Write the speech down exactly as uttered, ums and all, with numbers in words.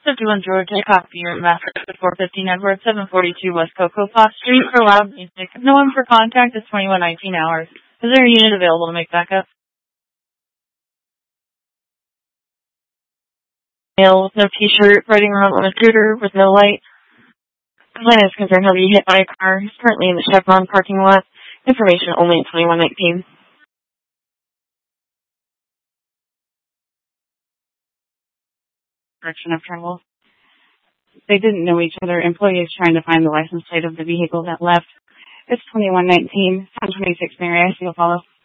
fifty-one Georgia, copy your master code four fifteen Edward, seven forty-two West Cocoa Pot Street for loud music. If no one for contact is twenty-one nineteen hours. Is there a unit available to make backup? Male with no t-shirt, riding around on a scooter with no light. Complainant is concerned he'll be hit by a car. He's currently in the Chevron parking lot. Information only at twenty-one nineteen. Direction of travel. They didn't know each other. Employees trying to find the license plate of the vehicle that left. It's twenty-one nineteen, ten twenty-six Mary. I see you'll follow.